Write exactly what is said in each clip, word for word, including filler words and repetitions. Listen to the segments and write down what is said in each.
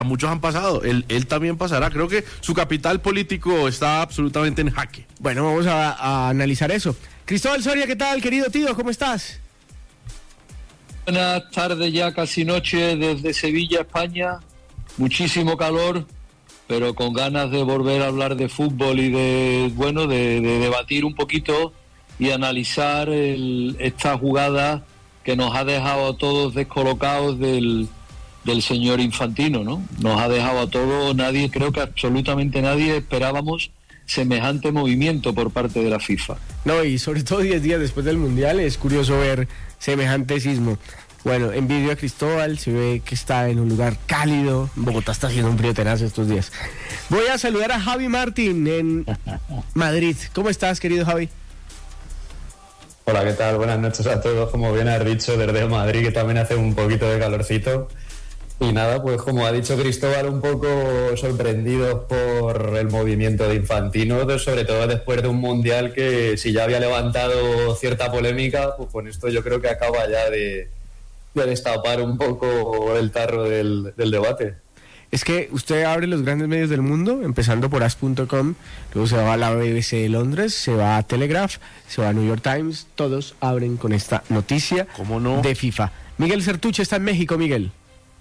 muchos han pasado, él, él también pasará. Creo que su capital político está absolutamente en jaque. Bueno, vamos a, a analizar eso. Cristóbal Soria, ¿qué tal, querido tío? ¿Cómo estás? Buenas tardes, ya casi noche desde Sevilla, España. Muchísimo calor, pero con ganas de volver a hablar de fútbol y de, bueno, de, de debatir un poquito y analizar el, esta jugada que nos ha dejado a todos descolocados del, del señor Infantino, ¿no? Nos ha dejado a todos, nadie, creo que absolutamente nadie esperábamos semejante movimiento por parte de la FIFA. No, y sobre todo diez días después del Mundial es curioso ver semejante sismo. Bueno, envidio a Cristóbal, se ve que está en un lugar cálido. Bogotá está haciendo un frío tenaz estos días. Voy a saludar a Javi Martín en Madrid. ¿Cómo estás, querido Javi? Hola, ¿qué tal? Buenas noches a todos. Como bien has dicho, desde Madrid, que también hace un poquito de calorcito. Y nada, pues como ha dicho Cristóbal, un poco sorprendidos por el movimiento de Infantino, sobre todo después de un Mundial que, si ya había levantado cierta polémica, pues con esto yo creo que acaba ya de, de destapar un poco el tarro del, del debate. Es que usted abre los grandes medios del mundo, empezando por as punto com, luego se va a la B B C de Londres, se va a Telegraph, se va a New York Times, todos abren con esta noticia ¿Cómo no? de FIFA. Miguel Sertuche está en México. Miguel.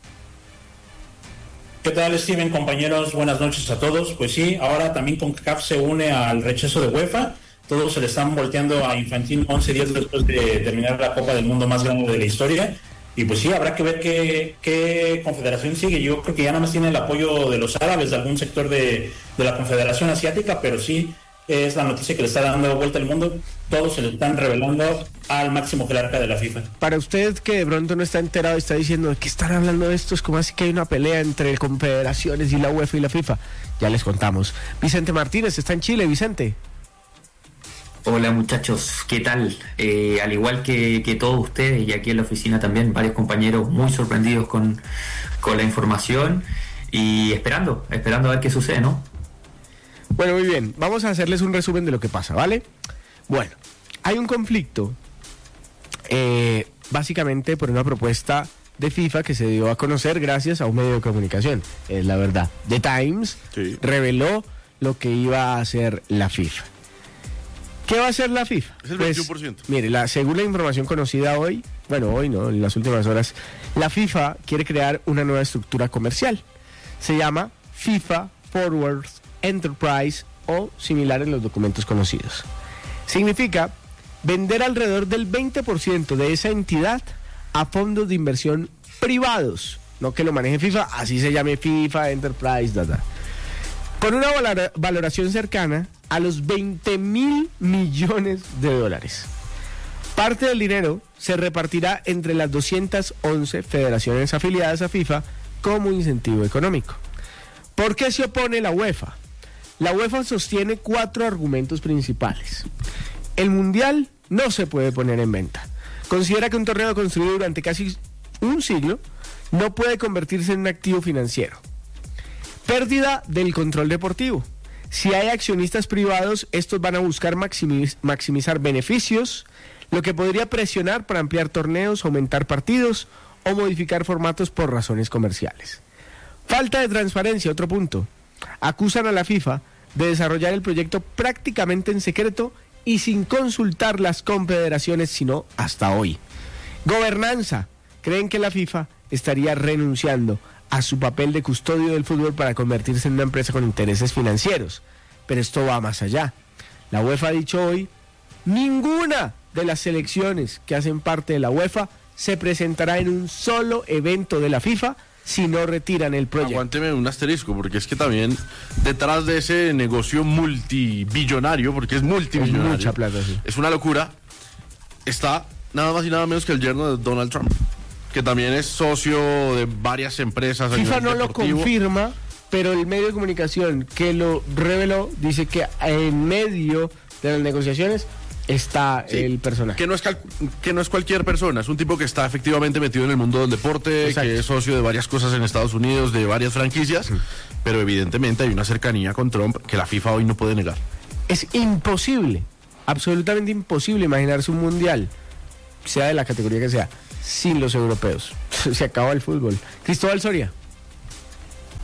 ¿Qué tal, Steven, compañeros? Buenas noches a todos. Pues sí, ahora también CONCACAF se une al rechazo de UEFA. Todos se le están volteando a Infantino once días después de terminar la Copa del Mundo más grande de la historia. Y pues sí, habrá que ver qué, qué confederación sigue. Yo creo que ya nada más tiene el apoyo de los árabes, de algún sector de, de la Confederación Asiática, pero sí es la noticia que le está dando vuelta al mundo. Todos se le están revelando al máximo jerarca de la FIFA. Para usted, que de pronto no está enterado y está diciendo ¿de qué están hablando de estos? ¿Cómo así que hay una pelea entre confederaciones y la UEFA y la FIFA? Ya les contamos. Vicente Martínez está en Chile. Vicente. Hola muchachos, ¿qué tal? Eh, al igual que, que todos ustedes y aquí en la oficina también, varios compañeros muy sorprendidos con, con la información y esperando, esperando a ver qué sucede, ¿no? Bueno, muy bien, vamos a hacerles un resumen de lo que pasa, ¿vale? Bueno, hay un conflicto, eh, básicamente por una propuesta de FIFA que se dio a conocer gracias a un medio de comunicación, es la verdad. The Times sí. reveló lo que iba a hacer la FIFA. ¿Qué va a hacer la FIFA? Es el pues, veintiuno por ciento. Mire, la, según la información conocida hoy, bueno, hoy no, en las últimas horas, la FIFA quiere crear una nueva estructura comercial. Se llama FIFA Forward Enterprise o similar en los documentos conocidos. Significa vender alrededor del veinte por ciento de esa entidad a fondos de inversión privados, no que lo maneje FIFA, así se llame FIFA Enterprise, da, da. Con una valor- valoración cercana a los veinte mil millones de dólares. Parte del dinero se repartirá entre las doscientas once federaciones afiliadas a FIFA como incentivo económico. ¿Por qué se opone la UEFA? La UEFA sostiene cuatro argumentos principales. El Mundial no se puede poner en venta. Considera que un torneo construido durante casi un siglo no puede convertirse en un activo financiero. Pérdida del control deportivo. Si hay accionistas privados, estos van a buscar maximiz- maximizar beneficios, lo que podría presionar para ampliar torneos, aumentar partidos o modificar formatos por razones comerciales. Falta de transparencia, otro punto. Acusan a la FIFA de desarrollar el proyecto prácticamente en secreto y sin consultar las confederaciones, sino hasta hoy. Gobernanza. Creen que la FIFA estaría renunciando a su papel de custodio del fútbol para convertirse en una empresa con intereses financieros. Pero esto va más allá. La UEFA ha dicho hoy, ninguna de las selecciones que hacen parte de la UEFA se presentará en un solo evento de la FIFA si no retiran el proyecto. Aguánteme un asterisco, porque es que también detrás de ese negocio multibillonario, porque es multibillonario, es mucha plata, sí. Es una locura, está nada más y nada menos que el yerno de Donald Trump, que también es socio de varias empresas. FIFA no lo confirma, pero el medio de comunicación que lo reveló dice que en medio de las negociaciones está sí, el personaje. Que no, es cal- que no es cualquier persona, es un tipo que está efectivamente metido en el mundo del deporte, exacto, que es socio de varias cosas en Estados Unidos, de varias franquicias, sí, pero evidentemente hay una cercanía con Trump que la FIFA hoy no puede negar. Es imposible, absolutamente imposible imaginarse un mundial, sea de la categoría que sea, sin los europeos. Se acaba el fútbol. Cristóbal Soria.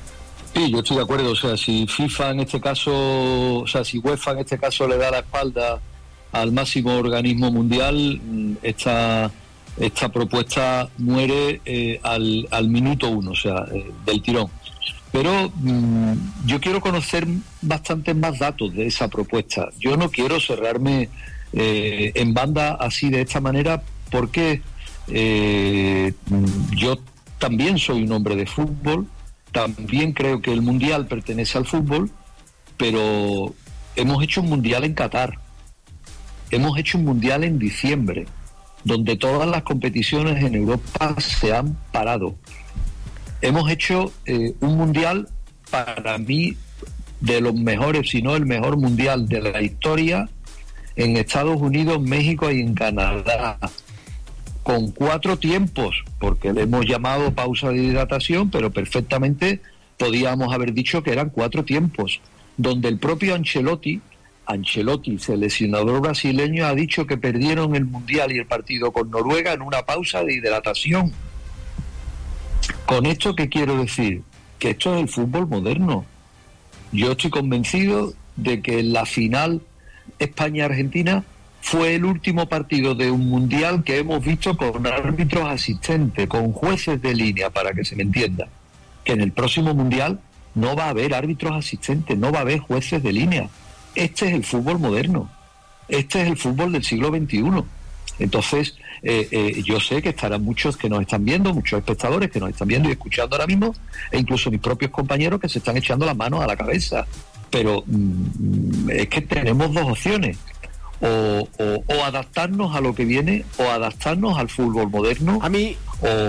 Sí, yo estoy de acuerdo. O sea, si FIFA en este caso, o sea, si UEFA en este caso le da la espalda al máximo organismo mundial, esta esta propuesta muere eh, al, al minuto uno, o sea, eh, del tirón. Pero mmm, yo quiero conocer bastantes más datos de esa propuesta. Yo no quiero cerrarme eh, en banda así de esta manera, porque eh, yo también soy un hombre de fútbol, también creo que el mundial pertenece al fútbol, pero hemos hecho un mundial en Qatar, hemos hecho un mundial en diciembre, donde todas las competiciones en Europa se han parado. Hemos hecho eh, un mundial, para mí, de los mejores, si no el mejor mundial de la historia, en Estados Unidos, México y en Canadá, con cuatro tiempos, porque le hemos llamado pausa de hidratación, pero perfectamente podíamos haber dicho que eran cuatro tiempos, donde el propio Ancelotti, Ancelotti, seleccionador brasileño, ha dicho que perdieron el Mundial y el partido con Noruega en una pausa de hidratación. ¿Con esto qué quiero decir? Que esto es el fútbol moderno. Yo estoy convencido de que la final España-Argentina fue el último partido de un Mundial que hemos visto con árbitros asistentes, con jueces de línea, para que se me entienda. Que en el próximo Mundial no va a haber árbitros asistentes, no va a haber jueces de línea. Este es el fútbol moderno, este es el fútbol del siglo veintiuno. Entonces, eh, eh, yo sé que estarán muchos que nos están viendo, muchos espectadores que nos están viendo y escuchando ahora mismo, e incluso mis propios compañeros que se están echando las manos a la cabeza. Pero mm, es que tenemos dos opciones, o, o, o adaptarnos a lo que viene, o adaptarnos al fútbol moderno, a mí,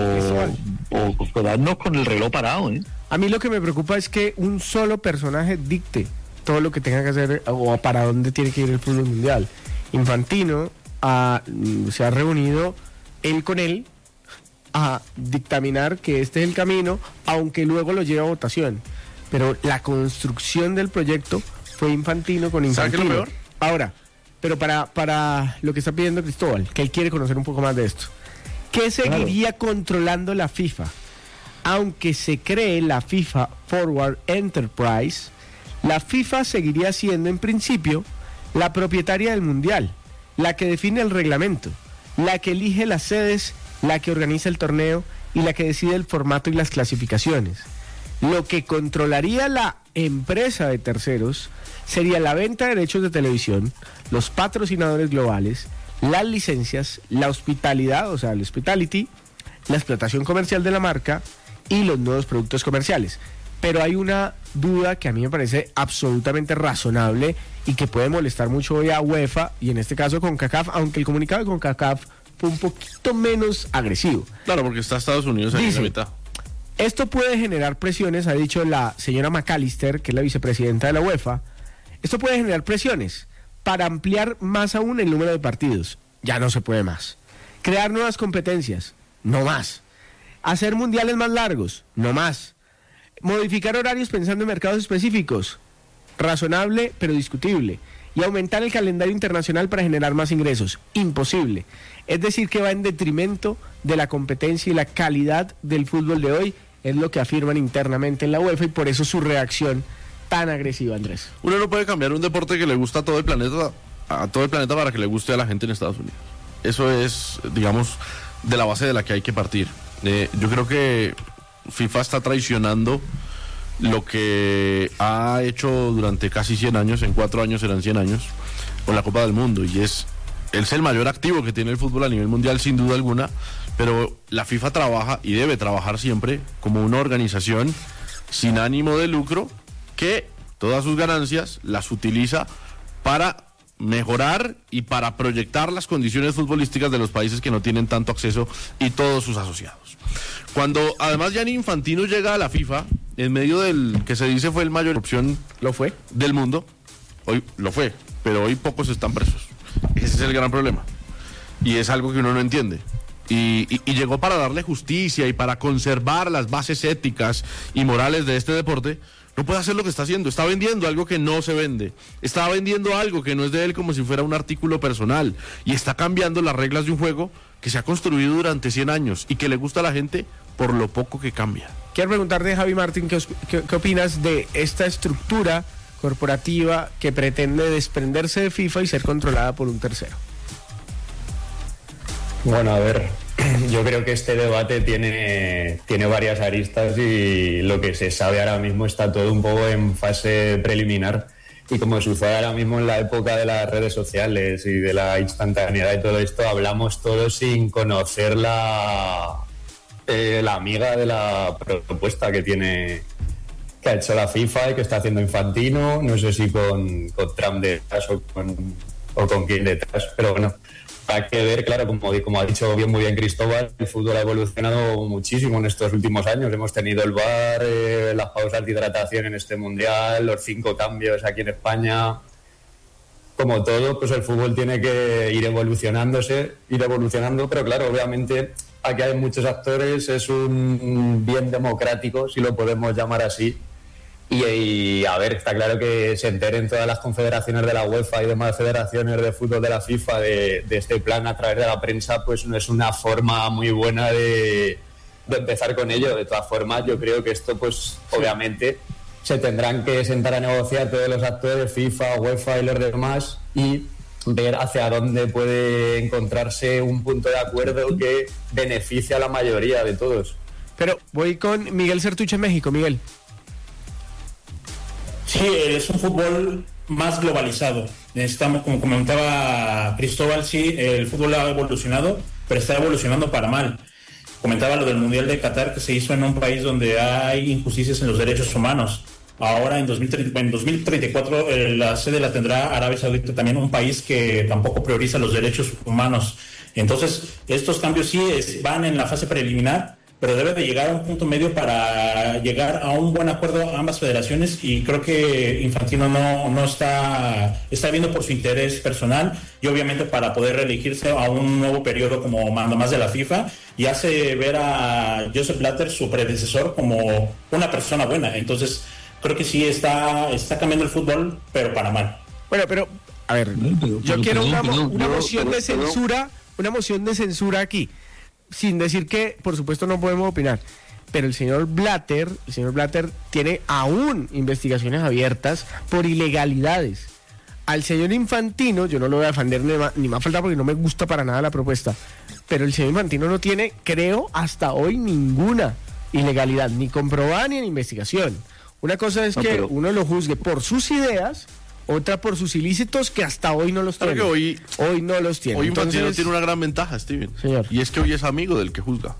o, o quedarnos con el reloj parado, ¿eh? A mí lo que me preocupa es que un solo personaje dicte todo lo que tenga que hacer o para dónde tiene que ir el fútbol mundial. Infantino ha, se ha reunido él con él a dictaminar que este es el camino, aunque luego lo lleve a votación. Pero la construcción del proyecto fue Infantino con Infantino. ¿Sabe qué es lo peor? Ahora, pero para, para lo que está pidiendo Cristóbal, que él quiere conocer un poco más de esto, ¿qué seguiría claro. controlando la FIFA? Aunque se cree la FIFA Forward Enterprise, la FIFA seguiría siendo en principio la propietaria del mundial, la que define el reglamento, la que elige las sedes, la que organiza el torneo y la que decide el formato y las clasificaciones. Lo que controlaría la empresa de terceros sería la venta de derechos de televisión, los patrocinadores globales, las licencias, la hospitalidad, o sea, el hospitality, la explotación comercial de la marca y los nuevos productos comerciales. Pero hay una duda que a mí me parece absolutamente razonable y que puede molestar mucho hoy a UEFA y en este caso con CONCACAF, aunque el comunicado de CONCACAF fue un poquito menos agresivo. Claro, porque está Estados Unidos ahí en la mitad. Esto puede generar presiones, ha dicho la señora McAllister, que es la vicepresidenta de la UEFA. Esto puede generar presiones para ampliar más aún el número de partidos. Ya no se puede más. Crear nuevas competencias. No más. Hacer mundiales más largos. No más. Modificar horarios pensando en mercados específicos, razonable pero discutible, y aumentar el calendario internacional para generar más ingresos, imposible. Es decir, que va en detrimento de la competencia y la calidad del fútbol de hoy, es lo que afirman internamente en la UEFA y por eso su reacción tan agresiva, Andrés. Uno no puede cambiar un deporte que le gusta a todo el planeta, a todo el planeta para que le guste a la gente en Estados Unidos. Eso es, digamos, de la base de la que hay que partir. Eh, yo creo que FIFA está traicionando lo que ha hecho durante casi cien años, en cuatro años serán cien años, con la Copa del Mundo, y es, es el mayor activo que tiene el fútbol a nivel mundial sin duda alguna, pero la FIFA trabaja y debe trabajar siempre como una organización sin ánimo de lucro que todas sus ganancias las utiliza para mejorar y para proyectar las condiciones futbolísticas de los países que no tienen tanto acceso y todos sus asociados. Cuando además Gianni Infantino llega a la FIFA, en medio del que se dice fue el mayor opción ¿Lo fue? del mundo, hoy lo fue, pero hoy pocos están presos. Ese es el gran problema. Y es algo que uno no entiende. Y, y, y llegó para darle justicia y para conservar las bases éticas y morales de este deporte. No puede hacer lo que está haciendo, está vendiendo algo que no se vende, está vendiendo algo que no es de él como si fuera un artículo personal y está cambiando las reglas de un juego que se ha construido durante cien años y que le gusta a la gente por lo poco que cambia. quiero preguntarte, Javi Martín, ¿qué, qué, qué opinas de esta estructura corporativa que pretende desprenderse de FIFA y ser controlada por un tercero? Bueno, a ver, yo creo que este debate tiene, tiene varias aristas y lo que se sabe ahora mismo está todo un poco en fase preliminar. Y como sucede ahora mismo en la época de las redes sociales y de la instantaneidad y todo esto, hablamos todos sin conocer la, eh, la amiga de la propuesta que tiene, que ha hecho la FIFA y que está haciendo Infantino. No sé si con, con Trump detrás o con, o con quién detrás, pero bueno. Hay que ver, claro, como, como ha dicho bien muy bien Cristóbal, el fútbol ha evolucionado muchísimo en estos últimos años. Hemos tenido el V A R, eh, las pausas de hidratación en este mundial, los cinco cambios aquí en España. Como todo, pues el fútbol tiene que ir evolucionándose, ir evolucionando, pero claro, obviamente aquí hay muchos actores, es un bien democrático, si lo podemos llamar así. Y, y a ver, está claro que se enteren todas las confederaciones de la UEFA y demás federaciones de fútbol de la FIFA de, de este plan a través de la prensa, pues no es una forma muy buena de, de empezar con ello. De todas formas, yo creo que esto, pues obviamente, se tendrán que sentar a negociar todos los actores, FIFA, UEFA y los demás, y ver hacia dónde puede encontrarse un punto de acuerdo que beneficie a la mayoría de todos. Pero voy con Miguel Certuche en México. Miguel. Sí, es un fútbol más globalizado. Necesitamos, como comentaba Cristóbal, sí, el fútbol ha evolucionado, pero está evolucionando para mal. Comentaba lo del Mundial de Qatar, que se hizo en un país donde hay injusticias en los derechos humanos. Ahora en dos mil treinta, en dos mil treinta y cuatro eh, la sede la tendrá Arabia Saudita, también un país que tampoco prioriza los derechos humanos. Entonces, estos cambios sí es, van en la fase preliminar, pero debe de llegar a un punto medio para llegar a un buen acuerdo a ambas federaciones, y creo que Infantino no, no está, está viendo por su interés personal y obviamente para poder reelegirse a un nuevo periodo como mandamás de la FIFA, y hace ver a Joseph Blatter, su predecesor, como una persona buena. Entonces creo que sí está, está cambiando el fútbol, pero para mal. Bueno, pero a ver, pero, yo pero, quiero perdón, una, perdón, una pero, moción pero, de pero, censura, una moción de censura aquí. Sin decir que, por supuesto, no podemos opinar, pero el señor Blatter, el señor Blatter tiene aún investigaciones abiertas por ilegalidades. Al señor Infantino, yo no lo voy a defender ni más, ni más falta porque no me gusta para nada la propuesta, pero el señor Infantino no tiene, creo, hasta hoy ninguna ilegalidad, ni comprobada ni en investigación. Una cosa es no, que pero... uno lo juzgue por sus ideas, otra por sus ilícitos que hasta hoy no los tiene. Claro que hoy, hoy no los tiene. Hoy Infantino Entonces, tiene una gran ventaja, Steven. Señor. Y es que hoy es amigo del que juzga.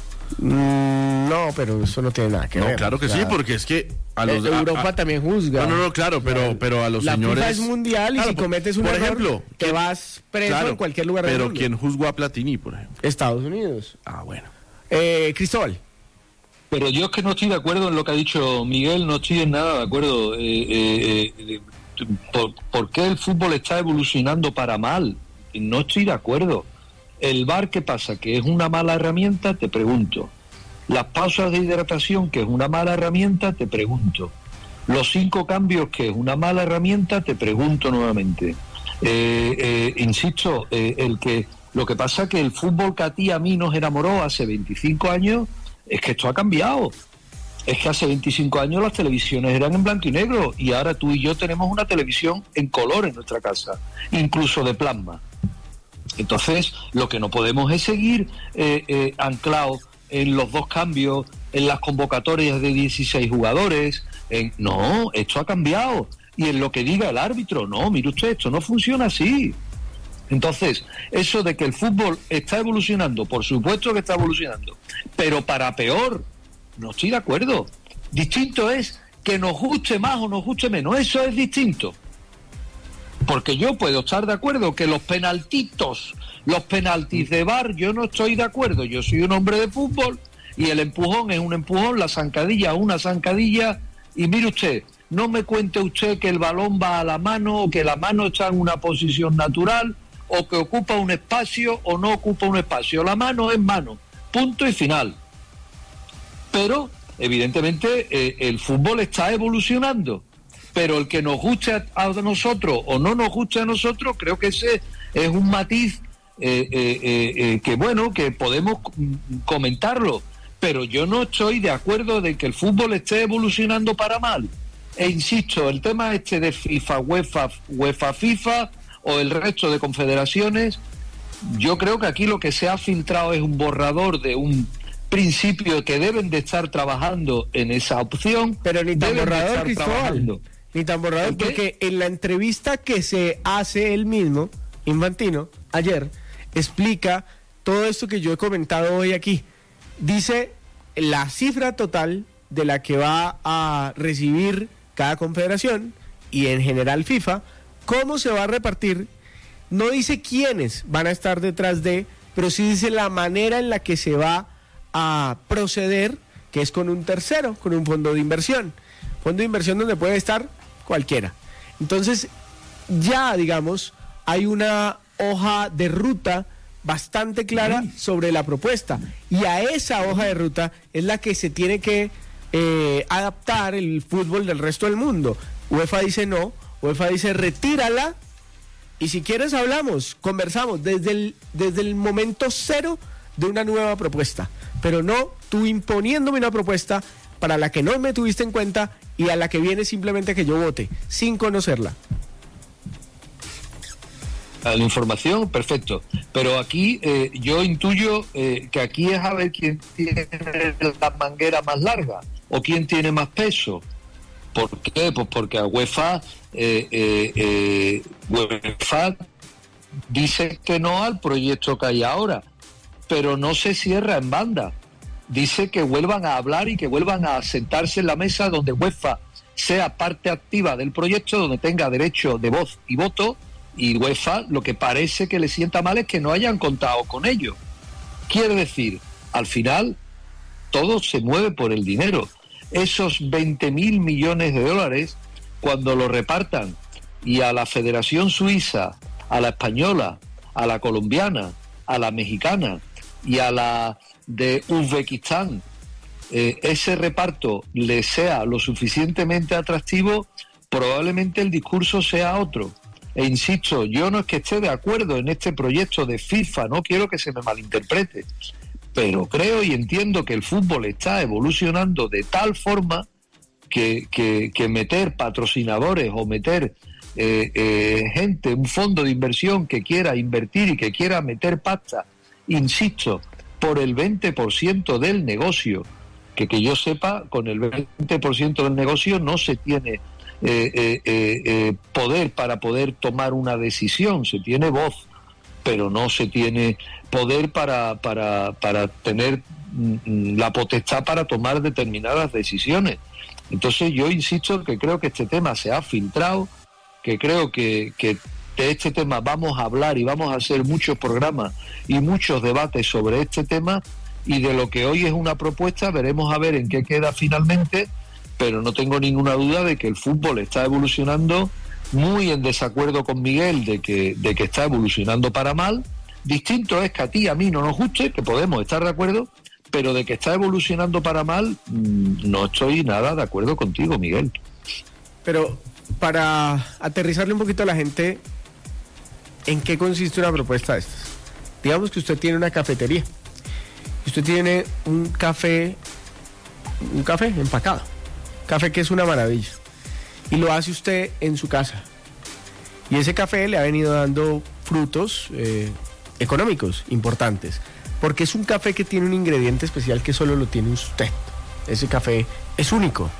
Mm, no, pero eso no tiene nada que no, ver. No, claro que o sea, sí, porque es que a los Europa a, a, también juzga. No, no, no, claro, pero, pero a los la señores. La FIFA es mundial y claro, si cometes un por error, ejemplo, te vas preso claro, en cualquier lugar del pero mundo. Pero ¿quién juzgó a Platini, por ejemplo? Estados Unidos. Ah, bueno. Eh, Cristóbal. Pero yo es que no estoy de acuerdo en lo que ha dicho Miguel, no estoy en nada de acuerdo. Eh, eh, eh, por, ¿Por qué el fútbol está evolucionando para mal? No estoy de acuerdo. El V A R, ¿qué pasa? ¿Que es una mala herramienta? Te pregunto. Las pausas de hidratación, que es una mala herramienta, te pregunto. Los cinco cambios, que es una mala herramienta, te pregunto nuevamente. Eh, eh, insisto, eh, el que lo que pasa que el fútbol que a ti a mí nos enamoró hace veinticinco años, es que esto ha cambiado. Es que hace veinticinco años las televisiones eran en blanco y negro y ahora tú y yo tenemos una televisión en color en nuestra casa, incluso de plasma. Entonces, lo que no podemos es seguir eh, eh, anclados en los dos cambios, en las convocatorias de dieciséis jugadores. En... No, esto ha cambiado. Y en lo que diga el árbitro, no, mire usted, esto no funciona así. Entonces, eso de que el fútbol está evolucionando, por supuesto que está evolucionando, pero para peor, no estoy de acuerdo. Distinto es que nos guste más o nos guste menos, eso es distinto. Porque yo puedo estar de acuerdo que los penaltitos, los penaltis de V A R, yo no estoy de acuerdo. Yo soy un hombre de fútbol y el empujón es un empujón, la zancadilla una zancadilla. Y mire usted, no me cuente usted que el balón va a la mano o que la mano está en una posición natural o que ocupa un espacio o no ocupa un espacio. La mano es mano, punto y final. Pero, evidentemente, eh, el fútbol está evolucionando. Pero el que nos guste a, a nosotros o no nos guste a nosotros, creo que ese es un matiz eh, eh, eh, que, bueno, que podemos comentarlo. pero yo no estoy de acuerdo de que el fútbol esté evolucionando para mal. E insisto, el tema este de FIFA, UEFA, UEFA, FIFA o el resto de confederaciones, yo creo que aquí lo que se ha filtrado es un borrador de un principio que deben de estar trabajando en esa opción. Pero ni tan deben de borrador, estar Cristóbal, trabajando. ni tan borrador, ¿Qué? porque en la entrevista que se hace él mismo, Infantino, ayer, explica todo esto que yo he comentado hoy aquí. Dice la cifra total de la que va a recibir cada confederación y en general FIFA, cómo se va a repartir. No dice quiénes van a estar detrás de, pero sí dice la manera en la que se va a proceder, que es con un tercero, con un fondo de inversión. Fondo de inversión donde puede estar cualquiera. Entonces, ya, digamos, hay una hoja de ruta bastante clara sobre la propuesta. Y a esa hoja de ruta es la que se tiene que eh, adaptar el fútbol del resto del mundo. UEFA dice no, UEFA dice retírala. Y si quieres hablamos, conversamos desde el, desde el momento cero de una nueva propuesta. Pero no tú imponiéndome una propuesta para la que no me tuviste en cuenta y a la que viene simplemente que yo vote, sin conocerla. A la información, perfecto. Pero aquí eh, yo intuyo eh, que aquí es a ver quién tiene la manguera más larga o quién tiene más peso. ¿Por qué? Pues porque a UEFA, eh, eh, eh, UEFA dice que no al proyecto que hay ahora, pero no se cierra en banda. Dice que vuelvan a hablar y que vuelvan a sentarse en la mesa donde UEFA sea parte activa del proyecto, donde tenga derecho de voz y voto, y UEFA lo que parece que le sienta mal es que no hayan contado con ello. Quiere decir, al final, todo se mueve por el dinero. Esos veinte mil millones de dólares, cuando lo repartan y a la Federación Suiza, a la española, a la colombiana, a la mexicana y a la de Uzbekistán, eh, ese reparto le sea lo suficientemente atractivo, probablemente el discurso sea otro. E insisto, yo no es que esté de acuerdo en este proyecto de FIFA, no quiero que se me malinterprete, pero creo y entiendo que el fútbol está evolucionando de tal forma que, que, que meter patrocinadores o meter eh, eh, gente, un fondo de inversión que quiera invertir y que quiera meter pasta, insisto, por el veinte por ciento del negocio, que que yo sepa, con el veinte por ciento del negocio no se tiene eh, eh, eh, eh, poder para poder tomar una decisión, se tiene voz, pero no se tiene poder para, para, para tener mm, la potestad para tomar determinadas decisiones. Entonces yo insisto que creo que este tema se ha filtrado, que creo que, que de este tema vamos a hablar y vamos a hacer muchos programas y muchos debates sobre este tema, y de lo que hoy es una propuesta veremos a ver en qué queda finalmente, pero no tengo ninguna duda de que el fútbol está evolucionando, muy en desacuerdo con Miguel de que, de que está evolucionando para mal. Distinto es que a ti y a mí no nos guste, que podemos estar de acuerdo, pero de que está evolucionando para mal, no estoy nada de acuerdo contigo, Miguel. Pero para aterrizarle un poquito a la gente, ¿en qué consiste una propuesta de estas? Digamos que usted tiene una cafetería, usted tiene un café, un café empacado, café que es una maravilla, y lo hace usted en su casa. Y ese café le ha venido dando frutos eh, económicos importantes, porque es un café que tiene un ingrediente especial que solo lo tiene usted. Ese café es único.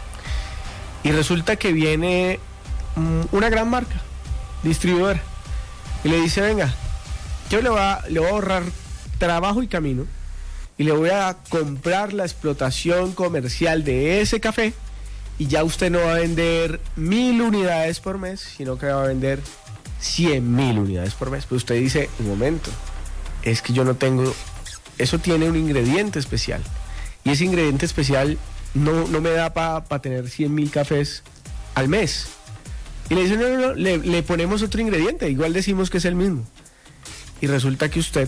Y resulta que viene um, una gran marca distribuidora y le dice, venga, yo le voy, a, le voy a ahorrar trabajo y camino y le voy a comprar la explotación comercial de ese café, y ya usted no va a vender mil unidades por mes, sino que va a vender cien mil unidades por mes. Pero usted dice, un momento, es que yo no tengo, eso tiene un ingrediente especial, y ese ingrediente especial no, no me da para pa tener cien mil cafés al mes. Y le dicen, no, no, no, le, le ponemos otro ingrediente, igual decimos que es el mismo. Y resulta que usted,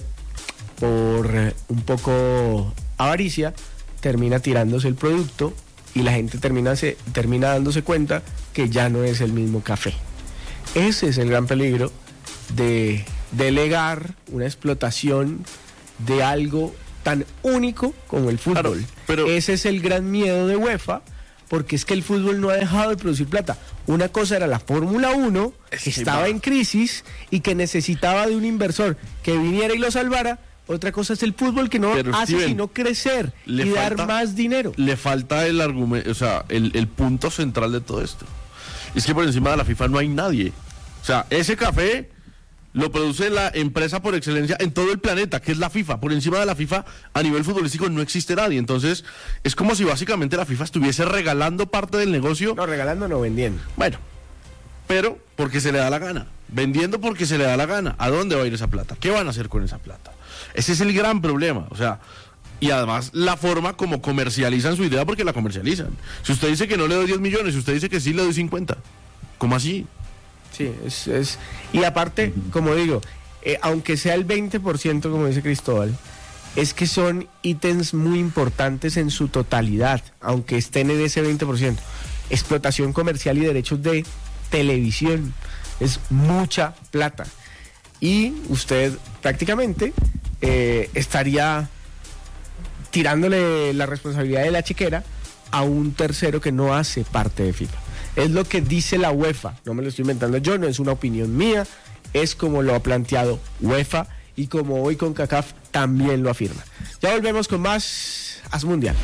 por un poco avaricia, termina tirándose el producto, y la gente termina, se, termina dándose cuenta que ya no es el mismo café. Ese es el gran peligro de delegar una explotación de algo tan único como el fútbol. Claro, pero... Ese es el gran miedo de UEFA, porque es que el fútbol no ha dejado de producir plata. Una cosa era la Fórmula uno, que estaba en crisis y que necesitaba de un inversor que viniera y lo salvara. Otra cosa es el fútbol, que no Pero, hace Steven, sino crecer y falta, dar más dinero. Le falta el argumento, o sea, el, el punto central de todo esto. Es que por encima de la FIFA no hay nadie. O sea, ese café lo produce la empresa por excelencia en todo el planeta, que es la FIFA. Por encima de la FIFA, a nivel futbolístico, no existe nadie. Entonces, es como si básicamente la FIFA estuviese regalando parte del negocio. No, regalando, no vendiendo. Bueno, pero porque se le da la gana. Vendiendo porque se le da la gana. ¿A dónde va a ir esa plata? ¿Qué van a hacer con esa plata? Ese es el gran problema. O sea, y además la forma como comercializan su idea, porque la comercializan. Si usted dice que no le doy diez millones, si usted dice que sí le doy cincuenta, ¿cómo así? Sí, es, es... Y aparte, como digo, eh, aunque sea el veinte por ciento, como dice Cristóbal, es que son ítems muy importantes en su totalidad, aunque estén en ese veinte por ciento. Explotación comercial y derechos de televisión. Es mucha plata. Y usted prácticamente eh, estaría tirándole la responsabilidad de la chequera a un tercero que no hace parte de FIFA. Es lo que dice la UEFA, no me lo estoy inventando yo, no es una opinión mía, es como lo ha planteado UEFA y como hoy CONCACAF también lo afirma. Ya volvemos con más As Mundial.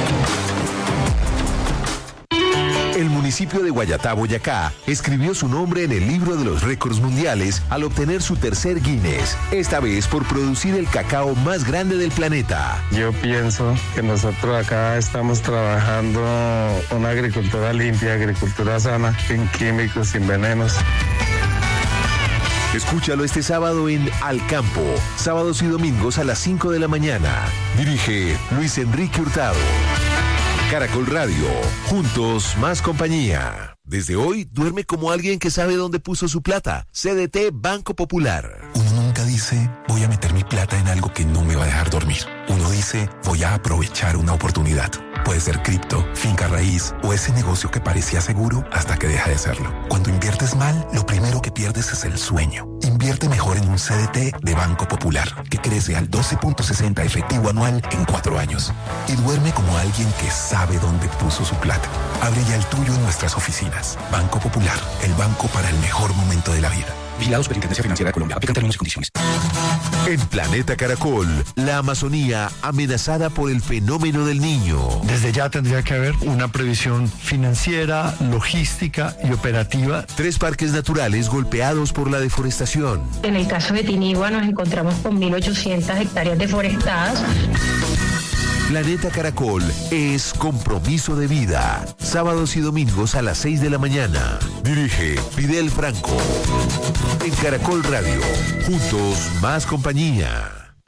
El municipio de Guayatá, Boyacá, escribió su nombre en el libro de los récords mundiales al obtener su tercer Guinness, esta vez por producir el cacao más grande del planeta. Yo pienso que nosotros acá estamos trabajando una agricultura limpia, agricultura sana, sin químicos, sin venenos. Escúchalo este sábado en Al Campo, sábados y domingos a las cinco de la mañana. Dirige Luis Enrique Hurtado. Caracol Radio, juntos más compañía. Desde hoy, duerme como alguien que sabe dónde puso su plata. C D T Banco Popular. Uno nunca dice, voy a meter mi plata en algo que no me va a dejar dormir. Uno dice, voy a aprovechar una oportunidad. Puede ser cripto, finca raíz o ese negocio que parecía seguro hasta que deja de serlo. Cuando inviertes mal, lo primero que pierdes es el sueño. Invierte mejor en un C D T de Banco Popular, que crece al doce punto sesenta efectivo anual en cuatro años. Y duerme como alguien que sabe dónde puso su plata. Abre ya el tuyo en nuestras oficinas. Banco Popular, el banco para el mejor momento de la vida. Vigilado Superintendencia Financiera de Colombia. Aplican términos y condiciones. En Planeta Caracol, la Amazonía amenazada por el fenómeno del Niño. Desde ya tendría que haber una previsión financiera, logística y operativa. Tres parques naturales golpeados por la deforestación. En el caso de Tinigua nos encontramos con mil ochocientas hectáreas deforestadas. Planeta Caracol es compromiso de vida. Sábados y domingos a las seis de la mañana. Dirige Fidel Franco. En Caracol Radio, juntos más compañía.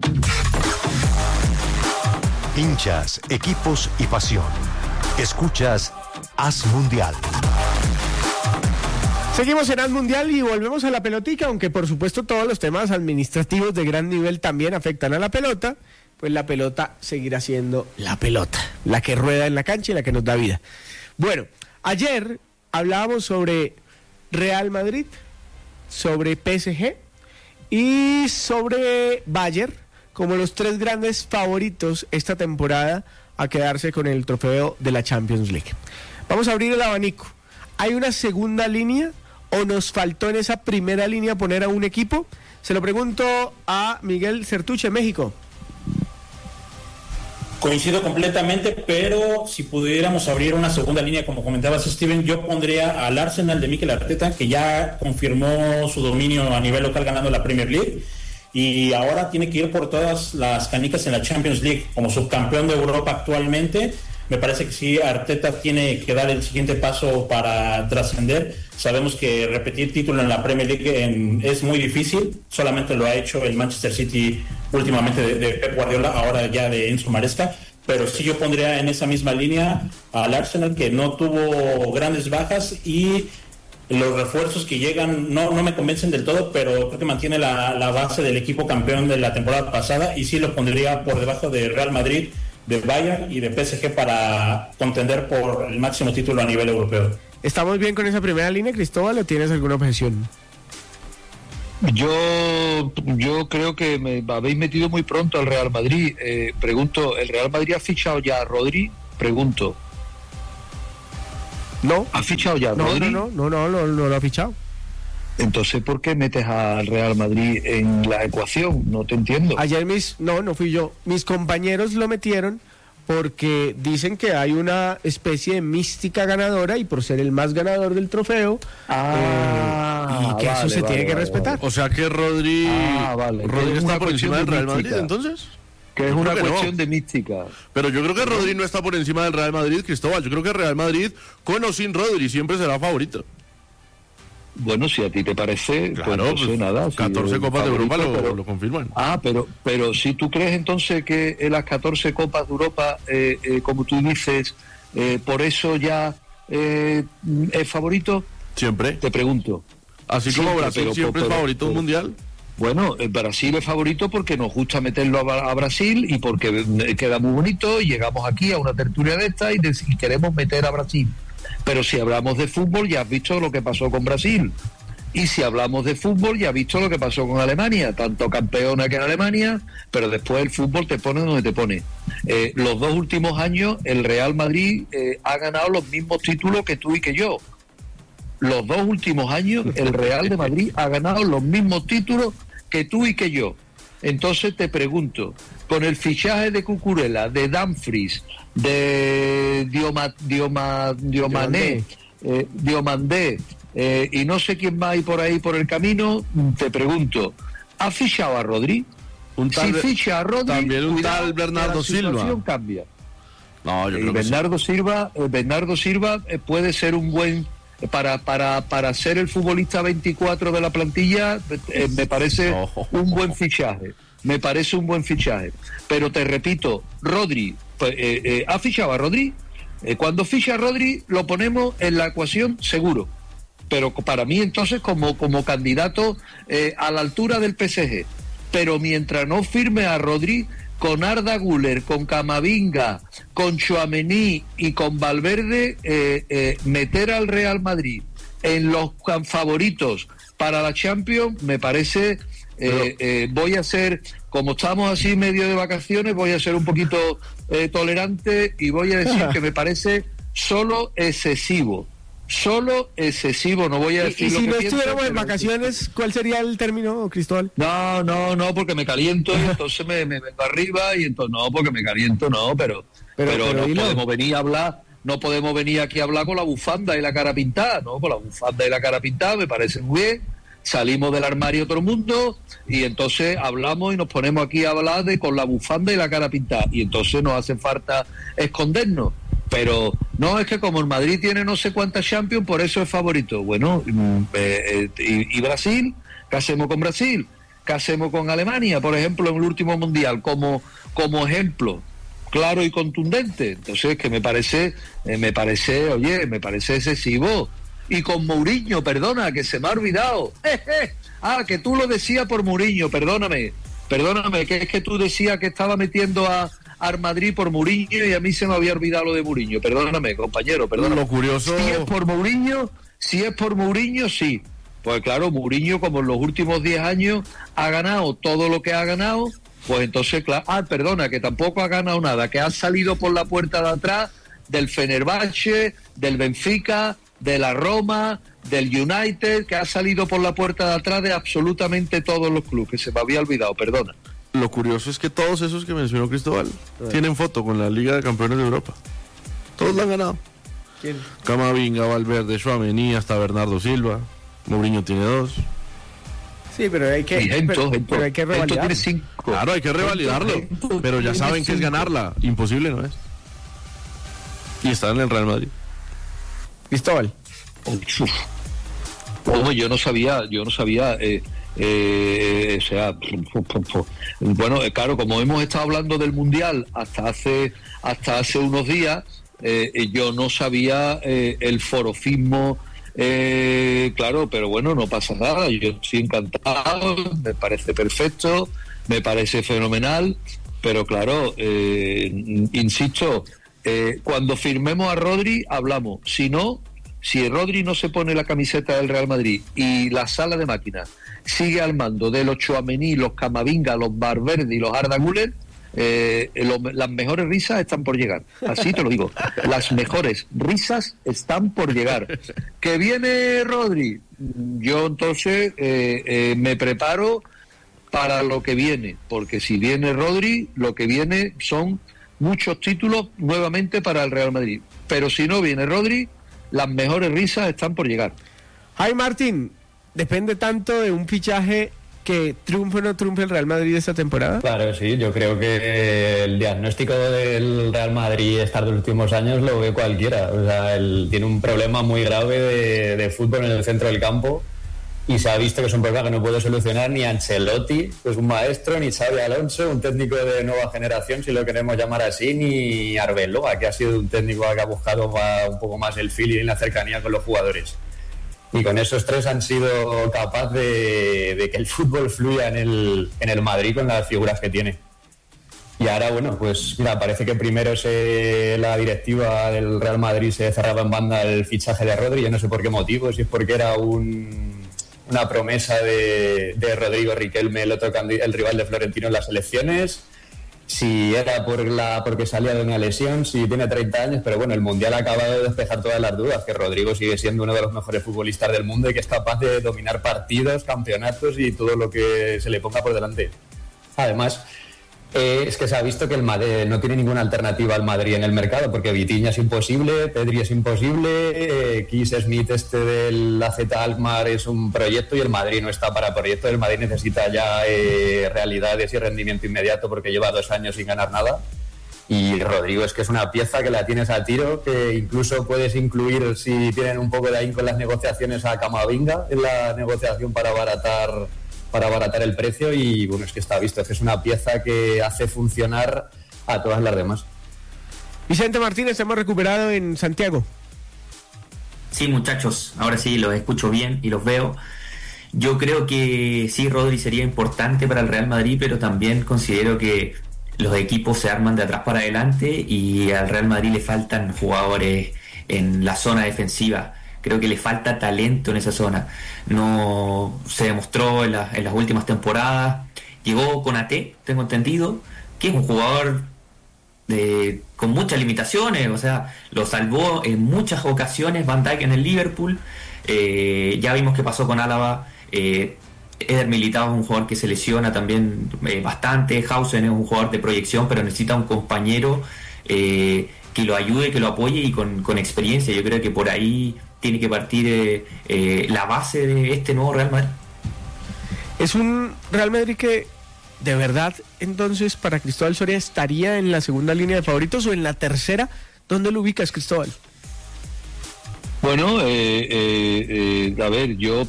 Hinchas, equipos y pasión. Escuchas As Mundial. Seguimos en As Mundial y volvemos a la pelotica, aunque por supuesto todos los temas administrativos de gran nivel también afectan a la pelota. Pues la pelota seguirá siendo la pelota, la que rueda en la cancha y la que nos da vida. Bueno, ayer hablábamos sobre Real Madrid, sobre P S G y sobre Bayern como los tres grandes favoritos esta temporada a quedarse con el trofeo de la Champions League. Vamos a abrir el abanico. ¿Hay una segunda línea o nos faltó en esa primera línea poner a un equipo? Se lo pregunto a Miguel Certuche, México. Coincido completamente, pero si pudiéramos abrir una segunda línea, como comentabas, Steven, yo pondría al Arsenal de Mikel Arteta, que ya confirmó su dominio a nivel local ganando la Premier League, y ahora tiene que ir por todas las canicas en la Champions League, como subcampeón de Europa actualmente. Me parece que sí, Arteta tiene que dar el siguiente paso para trascender. Sabemos que repetir título en la Premier League en, es muy difícil, solamente lo ha hecho el Manchester City últimamente de, de Pep Guardiola, ahora ya de Enzo Maresca, pero sí yo pondría en esa misma línea al Arsenal, que no tuvo grandes bajas y los refuerzos que llegan no, no me convencen del todo, pero creo que mantiene la, la base del equipo campeón de la temporada pasada y sí lo pondría por debajo de Real Madrid, de Bayern y de P S G para contender por el máximo título a nivel europeo. ¿Estamos bien con esa primera línea, Cristóbal, o tienes alguna objeción? Yo, yo creo que me habéis metido muy pronto al Real Madrid. Eh, pregunto, ¿el Real Madrid ha fichado ya a Rodri? Pregunto. No. ¿Ha fichado ya a no, Rodri? No, no, no, no, no, no lo ha fichado. Entonces, ¿por qué metes al Real Madrid en la ecuación? No te entiendo. Ayer mis, no, no fui yo. Mis compañeros lo metieron porque dicen que hay una especie de mística ganadora y por ser el más ganador del trofeo, ah, eh, y que vale, eso se vale, tiene que vale, respetar. O sea que Rodri, ah, vale. Rodri está por encima del Real mística. Madrid, entonces. Que es Yo una creo que cuestión no. de mística. Pero yo creo que Rodri no está por encima del Real Madrid, Cristóbal. Yo creo que Real Madrid, con o sin Rodri, siempre será favorito. Bueno, si a ti te parece, Claro, pues no sé pues, nada. Si catorce el Copas de favorito, Europa lo, pero- lo confirman. Ah, pero pero si tú crees entonces que en las catorce Copas de Europa, eh, eh, como tú dices, eh, por eso ya eh, es favorito, Siempre. te pregunto. Así como Siempre, Brasil pero- siempre pero- es favorito de un pero- mundial. Bueno, eh, Brasil es favorito porque nos gusta meterlo a, Bra- a Brasil y porque eh, queda muy bonito y llegamos aquí a una tertulia de esta y, de- y queremos meter a Brasil. Pero si hablamos de fútbol, ya has visto lo que pasó con Brasil. Y si hablamos de fútbol, ya has visto lo que pasó con Alemania, tanto campeona que en Alemania, pero después el fútbol te pone donde te pone. Eh, los dos últimos años el Real Madrid eh, ha ganado los mismos títulos que tú y que yo. Los dos últimos años el Real de Madrid ha ganado los mismos títulos que tú y que yo. Entonces te pregunto, con el fichaje de Cucurella, de Dumfries, de Dioma, Dioma, Diomané, eh, Diomandé, eh, y no sé quién más hay por ahí por el camino, te pregunto, ¿ha fichado a Rodri? Un tal, si ficha a Rodri, también un cuidado, tal Bernardo que la situación Silva. cambia. No, yo Y creo que sí. Bernardo Silva, eh, Bernardo Silva eh, puede ser un buen eh, para para para ser el futbolista veinticuatro de la plantilla, eh, me parece un buen fichaje. Me parece un buen fichaje. Pero te repito, Rodri, pues, eh, eh, ¿ha fichado a Rodri? Eh, cuando ficha a Rodri lo ponemos en la ecuación seguro. Pero para mí entonces como, como candidato eh, a la altura del P S G. Pero mientras no firme a Rodri, con Arda Güler, con Camavinga, con Tchouaméni y con Valverde, eh, eh, meter al Real Madrid en los favoritos para la Champions, me parece, eh, eh, voy a ser, como estamos así medio de vacaciones, voy a ser un poquito eh, tolerante y voy a decir que me parece solo excesivo. Solo excesivo, no voy a Y, decir y lo si que no pienso, estuviéramos en pero- vacaciones, ¿cuál sería el término, Cristóbal? No, no, no, porque me caliento y entonces me, me vengo arriba y entonces no, porque me caliento, no, pero, Pero- pero, pero no dilo. podemos venir a hablar, no podemos venir aquí a hablar con la bufanda y la cara pintada, no, con la bufanda y la cara pintada me parece muy bien. Salimos del armario todo el mundo y entonces hablamos y nos ponemos aquí a hablar de con la bufanda y la cara pintada y entonces nos hace falta escondernos. Pero no, es que como el Madrid tiene no sé cuántas Champions, por eso es favorito. Bueno, mm, eh, eh, y, y Brasil, ¿qué hacemos con Brasil? ¿Qué hacemos con Alemania, por ejemplo, en el último Mundial? Como, como ejemplo claro y contundente. Entonces, que me parece, eh, me parece, oye, me parece excesivo. Y con Mourinho, perdona, que se me ha olvidado. Ah, que tú lo decías por Mourinho, perdóname. Perdóname, que es que tú decías que estaba metiendo a al Madrid por Mourinho y a mí se me había olvidado lo de Mourinho. Perdóname, compañero, perdóname. Lo curioso... Si es por Mourinho, si es por Mourinho, sí. Pues claro, Mourinho, como en los últimos diez años, ha ganado todo lo que ha ganado, pues entonces, claro, ah, perdona, que tampoco ha ganado nada, que ha salido por la puerta de atrás del Fenerbahce, del Benfica, de la Roma, del United, que ha salido por la puerta de atrás de absolutamente todos los clubes, que se me había olvidado, perdona. Lo curioso es que todos esos que mencionó Cristóbal tienen foto con la Liga de Campeones de Europa. Todos la han ganado. ¿Quién? Camavinga, Valverde, Tchouaméni, hasta Bernardo Silva. Mourinho tiene dos. Sí, pero hay que, Y Gento, pero, Gento, pero hay que Gento revalidar. tiene cinco. Claro, hay que revalidarlo. Gento Pero ya tiene saben que es cinco. ganarla. Imposible no es. Y está en el Real Madrid. Cristóbal. Uf. Ojo, yo no sabía, yo no sabía, eh, eh, o sea, bueno, eh, claro, como hemos estado hablando del Mundial hasta hace hasta hace unos días, eh, yo no sabía eh, el forofismo, eh, claro, pero bueno, no pasa nada, yo estoy encantado, me parece perfecto, me parece fenomenal, pero claro, eh, insisto, eh, cuando firmemos a Rodri hablamos, si no, si Rodri no se pone la camiseta del Real Madrid y la sala de máquinas sigue al mando de los Tchouaméni, los Camavinga, los Valverde y los Arda Güler, eh, lo, las mejores risas están por llegar. Así te lo digo. Las mejores risas están por llegar. ¿Que viene Rodri? Yo entonces eh, eh, me preparo para lo que viene, porque si viene Rodri, lo que viene son muchos títulos nuevamente para el Real Madrid. Pero si no viene Rodri, las mejores risas están por llegar. Ay, Martín, ¿depende tanto de un fichaje que triunfe o no triunfe el Real Madrid esta temporada? Claro, sí, yo creo que el diagnóstico del Real Madrid estos dos últimos años lo ve cualquiera. O sea, él tiene un problema muy grave de, de fútbol en el centro del campo y se ha visto que es un problema que no puede solucionar ni Ancelotti, que es un maestro, ni Xabi Alonso, un técnico de nueva generación, si lo queremos llamar así, ni Arbeloa, que ha sido un técnico que ha buscado un poco más el feeling y la cercanía con los jugadores. Y con esos tres han sido capaces de, de que el fútbol fluya en el, en el Madrid con las figuras que tiene. Y ahora, bueno, pues mira, parece que primero se, la directiva del Real Madrid se cerraba en banda el fichaje de Rodri. Yo no sé por qué motivo, si es porque era un, una promesa de, de Rodrigo Riquelme, el otro el rival de Florentino en las elecciones, si era por la porque salía de una lesión, si tiene treinta años, pero bueno, el Mundial ha acabado de despejar todas las dudas, que Rodrigo sigue siendo uno de los mejores futbolistas del mundo y que es capaz de dominar partidos, campeonatos y todo lo que se le ponga por delante. Además, eh, es que se ha visto que el Madrid no tiene ninguna alternativa al Madrid en el mercado, porque Vitinha es imposible, Pedri es imposible, eh, Keith Smith este del A Z Alkmaar es un proyecto y el Madrid no está para proyectos. El Madrid necesita ya eh, realidades y rendimiento inmediato porque lleva dos años sin ganar nada. Y Rodrigo es que es una pieza que la tienes a tiro, que incluso puedes incluir, si tienen un poco de ahí con las negociaciones, a Camavinga en la negociación para abaratar para abaratar el precio. Y bueno, es que está visto, es que es una pieza que hace funcionar a todas las demás. Vicente Martínez, hemos recuperado en Santiago. Sí, muchachos, ahora sí los escucho bien y los veo. Yo creo que sí, Rodri sería importante para el Real Madrid, pero también considero que los equipos se arman de atrás para adelante y al Real Madrid le faltan jugadores en la zona defensiva. Creo que le falta talento en esa zona. No se demostró en, la, en las últimas temporadas. Llegó Konaté, tengo entendido, que es un jugador de, con muchas limitaciones. O sea, lo salvó en muchas ocasiones Van Dijk en el Liverpool. Eh, ya vimos qué pasó con Álava. Eh, Eder Militao es un jugador que se lesiona también eh, bastante. Hausen es un jugador de proyección, pero necesita un compañero eh, que lo ayude, que lo apoye y con, con experiencia. Yo creo que por ahí tiene que partir eh, eh, la base de este nuevo Real Madrid. Es un Real Madrid que de verdad entonces para Cristóbal Soria estaría en la segunda línea de favoritos o en la tercera. ¿Dónde lo ubicas, Cristóbal? Bueno, eh, eh, eh, a ver, yo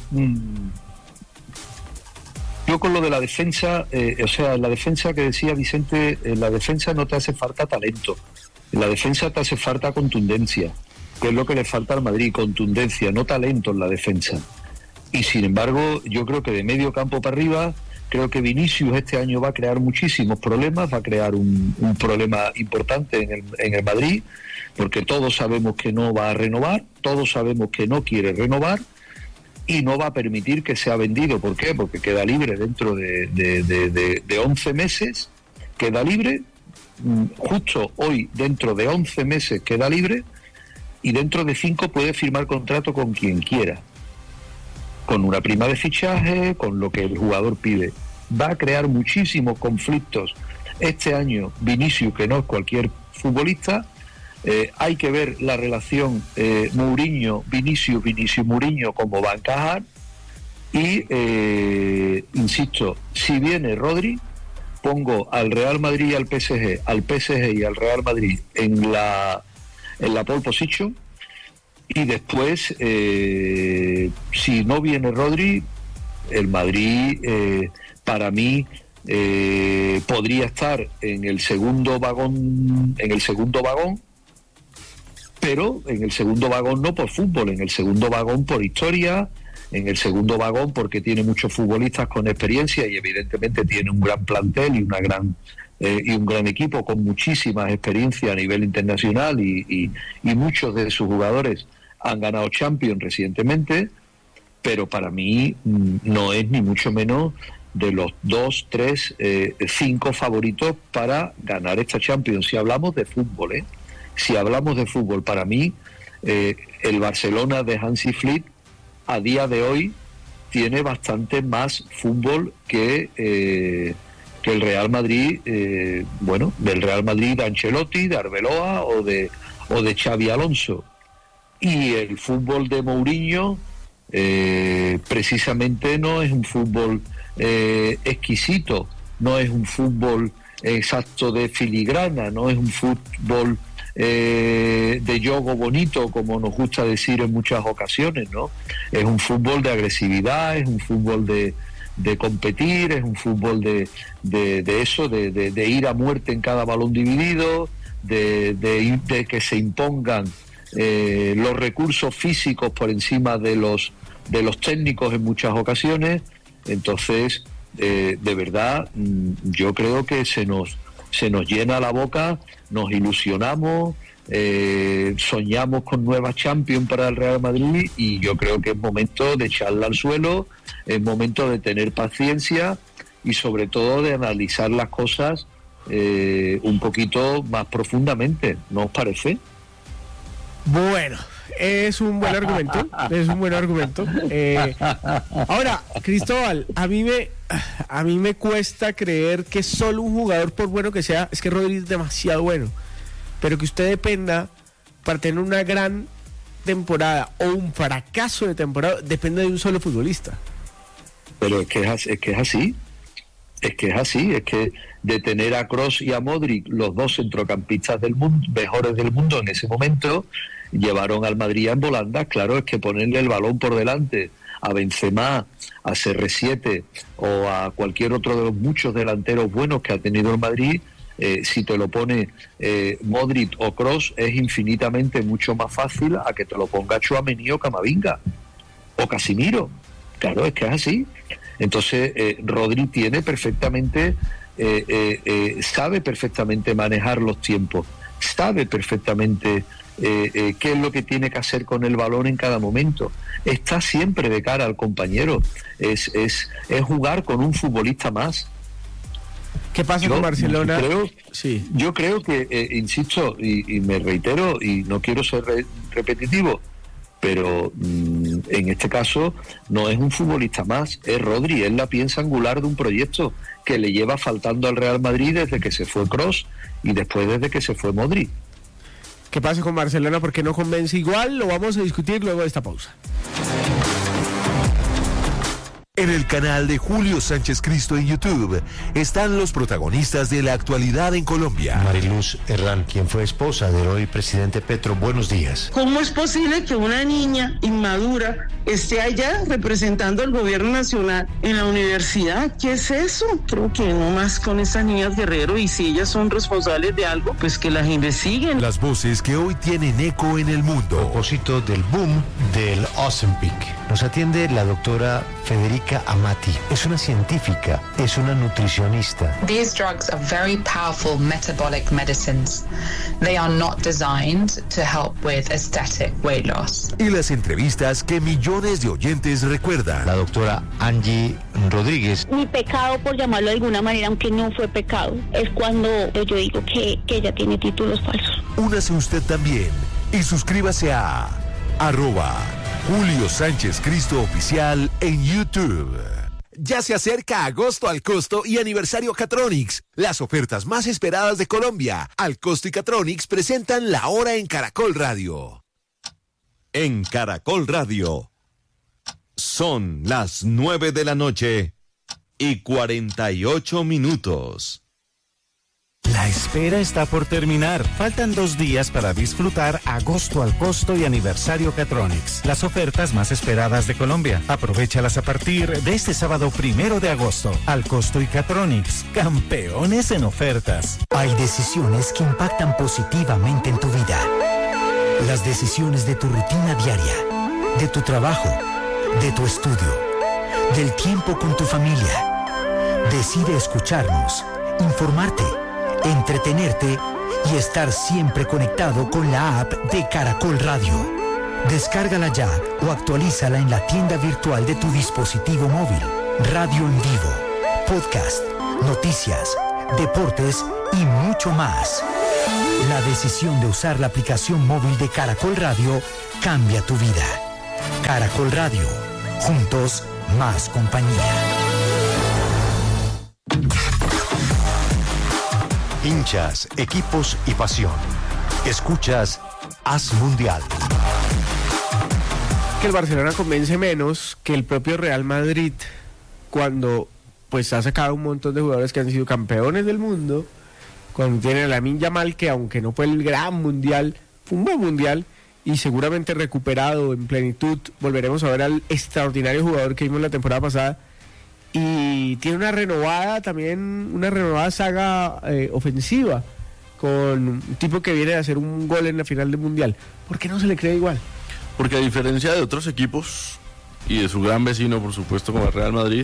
yo con lo de la defensa, eh, o sea, la defensa que decía Vicente, en la defensa no te hace falta talento, en la defensa te hace falta contundencia, que es lo que le falta al Madrid, contundencia, no talento en la defensa. Y sin embargo, yo creo que de medio campo para arriba, creo que Vinicius este año va a crear muchísimos problemas, va a crear un, un problema importante en el, en el Madrid, porque todos sabemos que no va a renovar, todos sabemos que no quiere renovar y no va a permitir que sea vendido. ¿Por qué? Porque queda libre dentro de, de, de, de, de once meses, queda libre, justo hoy dentro de once meses queda libre y dentro de cinco puede firmar contrato con quien quiera, con una prima de fichaje, con lo que el jugador pide. Va a crear muchísimos conflictos este año Vinicius, que no es cualquier futbolista. Eh, hay que ver la relación eh, Mourinho, Vinicius, Vinicius, Mourinho, cómo va a encajar. Y, eh, insisto, si viene Rodri, pongo al Real Madrid y al P S G, al P S G y al Real Madrid en la, en la pole position. Y después, eh, si no viene Rodri, el Madrid, eh, para mí, eh, podría estar en el segundo vagón, en el segundo vagón, pero en el segundo vagón no por fútbol, en el segundo vagón por historia, en el segundo vagón porque tiene muchos futbolistas con experiencia y evidentemente tiene un gran plantel y una gran eh, y un gran equipo con muchísima experiencia a nivel internacional y, y, y muchos de sus jugadores han ganado Champions recientemente, pero para mí no es ni mucho menos de los dos, tres, eh, cinco favoritos para ganar esta Champions. Si hablamos de fútbol, ¿eh? Si hablamos de fútbol, para mí eh, el Barcelona de Hansi Flick a día de hoy tiene bastante más fútbol que, eh, que el Real Madrid, eh, bueno, del Real Madrid de Ancelotti, de Arbeloa o de, o de Xavi Alonso. Y el fútbol de Mourinho eh, precisamente no es un fútbol eh, exquisito, no es un fútbol exacto de filigrana, no es un fútbol eh, de juego bonito, como nos gusta decir en muchas ocasiones, ¿no? Es un fútbol de agresividad, es un fútbol de, de competir, es un fútbol de, de, de eso, de, de, de ir a muerte en cada balón dividido, de, de, de que se impongan eh, los recursos físicos por encima de los, de los técnicos en muchas ocasiones. Entonces, eh, de verdad, yo creo que se nos, se nos llena la boca, nos ilusionamos, eh, soñamos con nuevas Champions para el Real Madrid, y yo creo que es momento de echarla al suelo, es momento de tener paciencia y sobre todo de analizar las cosas eh, un poquito más profundamente, ¿no os parece? Bueno, es un buen argumento, es un buen argumento. Eh, ahora, Cristóbal, a mí me a mí me cuesta creer que solo un jugador, por bueno que sea, es que Rodri es demasiado bueno, pero que usted dependa para tener una gran temporada o un fracaso de temporada, depende de un solo futbolista. Pero es que es, es que es así, es que es así, es que de tener a Kroos y a Modric, los dos centrocampistas del mundo, mejores del mundo en ese momento, llevaron al Madrid en volandas. Claro, es que ponerle el balón por delante a Benzema, a C R siete o a cualquier otro de los muchos delanteros buenos que ha tenido el Madrid, eh, si te lo pone eh, Modric o Kroos, es infinitamente mucho más fácil a que te lo ponga Tchouaméni o Camavinga o Casimiro. Claro, es que es así. Entonces eh, Rodri tiene perfectamente eh, eh, eh, sabe perfectamente manejar los tiempos, sabe perfectamente Eh, eh, qué es lo que tiene que hacer con el balón en cada momento, está siempre de cara al compañero, es, es, es jugar con un futbolista más. ¿Qué pasa yo, con Barcelona? Creo, sí. Yo creo que, eh, insisto, y, y me reitero, y no quiero ser re- repetitivo, pero mmm, en este caso no es un futbolista más, es Rodri, es la pieza angular de un proyecto que le lleva faltando al Real Madrid desde que se fue Kroos y después desde que se fue Modric. ¿Qué pasa con Barcelona? ¿Por qué no convence igual? Lo vamos a discutir luego de esta pausa. En el canal de Julio Sánchez Cristo en YouTube están los protagonistas de la actualidad en Colombia. Mariluz Herrán, quien fue esposa del hoy presidente Petro, buenos días. ¿Cómo es posible que una niña inmadura esté allá representando al gobierno nacional en la universidad? ¿Qué es eso? Creo que no más con estas niñas Guerrero, y si ellas son responsables de algo, pues que las investiguen. Las voces que hoy tienen eco en el mundo. A propósito del boom del Ozempic, nos atiende la doctora Federica Amati. Es una científica, es una nutricionista. These drugs are very powerful metabolic medicines. They are not designed to help with aesthetic weight loss. Y las entrevistas que millones de oyentes recuerdan. La doctora Angie Rodríguez. Mi pecado, por llamarlo de alguna manera, aunque no fue pecado, es cuando yo digo que, que ella tiene títulos falsos. Únase usted también y suscríbase a arroba Julio Sánchez Cristo Oficial en YouTube. Ya se acerca agosto al costo y aniversario Catronics, las ofertas más esperadas de Colombia. Al costo y Catronics presentan la hora en Caracol Radio. En Caracol Radio son las nueve de la noche y cuarenta y ocho minutos. La espera está por terminar. Faltan dos días para disfrutar agosto al costo y aniversario Catronics, las ofertas más esperadas de Colombia. Aprovéchalas a partir de este sábado primero de agosto. Al costo y Catronics, campeones en ofertas. Hay decisiones que impactan positivamente en tu vida. Las decisiones de tu rutina diaria, de tu trabajo, de tu estudio, del tiempo con tu familia. Decide escucharnos, informarte, entretenerte y estar siempre conectado con la app de Caracol Radio. Descárgala ya o actualízala en la tienda virtual de tu dispositivo móvil. Radio en vivo, podcast, noticias, deportes y mucho más. La decisión de usar la aplicación móvil de Caracol Radio cambia tu vida. Caracol Radio, juntos más compañía. Hinchas, equipos y pasión. Escuchas Haz Mundial. Que el Barcelona convence menos que el propio Real Madrid cuando pues ha sacado un montón de jugadores que han sido campeones del mundo, cuando tiene a Lamine Yamal, que aunque no fue el gran mundial, fue un buen mundial y seguramente recuperado en plenitud. Volveremos a ver al extraordinario jugador que vimos la temporada pasada, y tiene una renovada también, una renovada saga eh, ofensiva, con un tipo que viene a hacer un gol en la final del mundial. ¿Por qué no se le cree igual? Porque a diferencia de otros equipos y de su gran vecino, por supuesto, como el Real Madrid,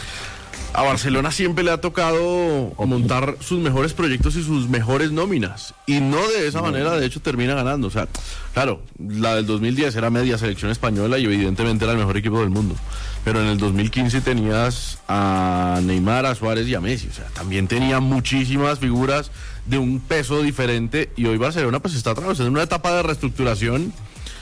a Barcelona siempre le ha tocado montar sus mejores proyectos y sus mejores nóminas, y no de esa manera. De hecho, termina ganando. O sea, claro, la del dos mil diez era media selección española y evidentemente era el mejor equipo del mundo, pero en el dos mil quince tenías a Neymar, a Suárez y a Messi. O sea, también tenía muchísimas figuras de un peso diferente, y hoy Barcelona pues está atravesando una etapa de reestructuración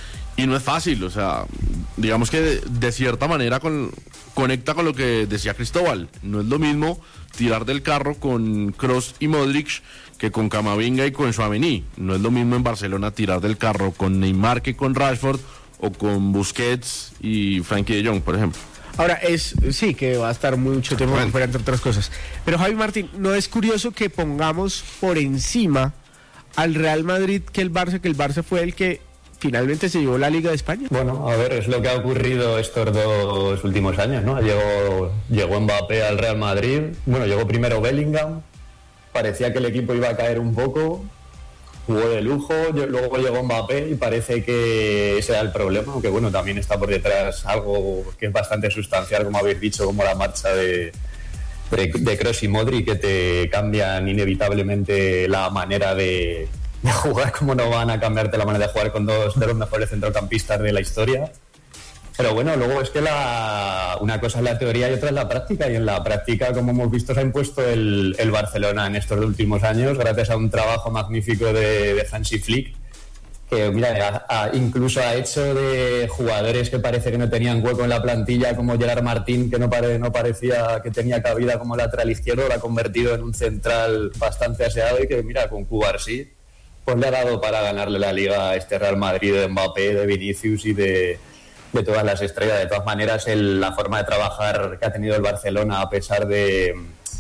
y no es fácil. O sea, digamos que de, de cierta manera con, conecta con lo que decía Cristóbal. No es lo mismo tirar del carro con Kroos y Modric que con Camavinga y con Tchouaméni. No es lo mismo en Barcelona tirar del carro con Neymar que con Rashford, o con Busquets y Frankie de Jong, por ejemplo. Ahora, es sí que va a estar mucho tiempo fuera, entre otras cosas. Pero Javi Martín, ¿no es curioso que pongamos por encima al Real Madrid que el Barça, que el Barça fue el que finalmente se llevó la Liga de España? Bueno, a ver, es lo que ha ocurrido estos dos últimos años, ¿no? Llegó, llegó Mbappé al Real Madrid, bueno, llegó primero Bellingham, parecía que el equipo iba a caer un poco, jugó de lujo, luego llegó Mbappé y parece que ese era el problema, aunque bueno, también está por detrás algo que es bastante sustancial, como habéis dicho, como la marcha de, de, de Kroos y Modric, que te cambian inevitablemente la manera de, de jugar, como no van a cambiarte la manera de jugar con dos de los mejores centrocampistas de la historia. Pero bueno, luego es que la, una cosa es la teoría y otra es la práctica, y en la práctica, como hemos visto, se ha impuesto el, el Barcelona en estos últimos años, gracias a un trabajo magnífico de, de Hansi Flick, que mira, ha, ha, incluso ha hecho de jugadores que parece que no tenían hueco en la plantilla, como Gerard Martín, que no, pare, no parecía que tenía cabida como lateral izquierdo, lo ha convertido en un central bastante aseado, y que mira, con Cubarsí pues le ha dado para ganarle la Liga a este Real Madrid de Mbappé, de Vinicius y de... de todas las estrellas. De todas maneras, el, la forma de trabajar que ha tenido el Barcelona, a pesar de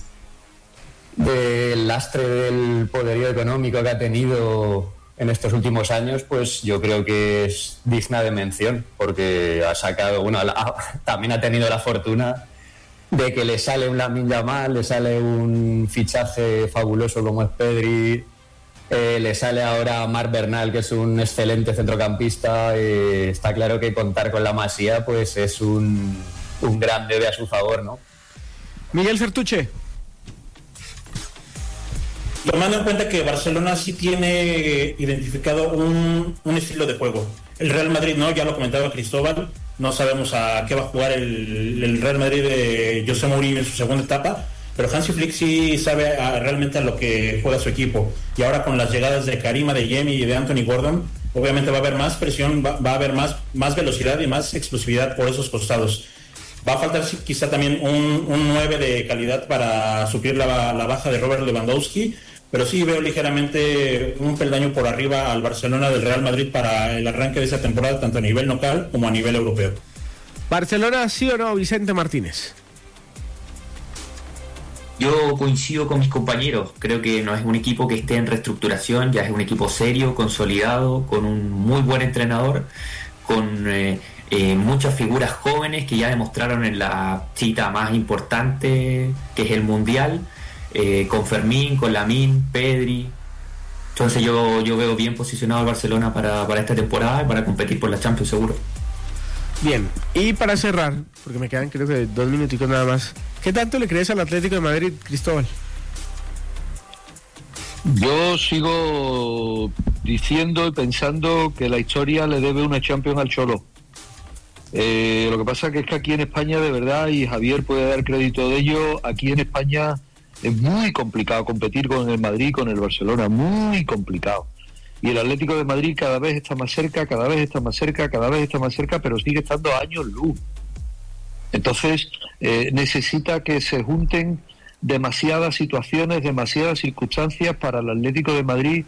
del lastre del poderío económico que ha tenido en estos últimos años, pues yo creo que es digna de mención, porque ha sacado, bueno, ha, también ha tenido la fortuna de que le sale un Lamine Yamal, le sale un fichaje fabuloso como es Pedri. Eh, le sale ahora a Marc Bernal, que es un excelente centrocampista. Eh, está claro que contar con la Masía pues es un, un gran debe a su favor, ¿no? Miguel Certuche. Tomando en cuenta que Barcelona sí tiene identificado un, un estilo de juego. El Real Madrid no, ya lo comentaba Cristóbal, no sabemos a qué va a jugar el, el Real Madrid de José Mourinho en su segunda etapa, pero Hansi Flick sí sabe a, realmente a lo que juega su equipo, y ahora con las llegadas de Karim Adeyemi y de Anthony Gordon, obviamente va a haber más presión, va, va a haber más, más velocidad y más explosividad por esos costados. Va a faltar quizá también un, un nueve de calidad para suplir la, la baja de Robert Lewandowski, pero sí veo ligeramente un peldaño por arriba al Barcelona del Real Madrid para el arranque de esa temporada, tanto a nivel local como a nivel europeo. ¿Barcelona sí o no, Vicente Martínez? Yo coincido con mis compañeros, creo que no es un equipo que esté en reestructuración, ya es un equipo serio, consolidado, con un muy buen entrenador, con eh, eh, muchas figuras jóvenes que ya demostraron en la cita más importante, que es el Mundial, eh, con Fermín, con Lamine, Pedri. Entonces yo, yo veo bien posicionado al Barcelona para, para esta temporada y para competir por la Champions seguro. Bien, y para cerrar, porque me quedan creo que dos minuticos nada más, ¿qué tanto le crees al Atlético de Madrid, Cristóbal? Yo sigo diciendo y pensando que la historia le debe una Champions al Cholo. Eh, lo que pasa que es que aquí en España, de verdad, y Javier puede dar crédito de ello, aquí en España es muy complicado competir con el Madrid, con el Barcelona, muy complicado. Y el Atlético de Madrid cada vez está más cerca, cada vez está más cerca, cada vez está más cerca, pero sigue estando a años luz. Entonces, eh, necesita que se junten demasiadas situaciones, demasiadas circunstancias para el Atlético de Madrid